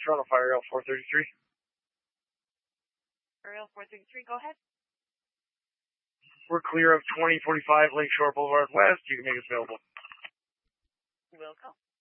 Toronto Fire, Aerial 433. Aerial 433, go ahead. We're clear of 2045 Lakeshore Boulevard West. You can make us available. You will go.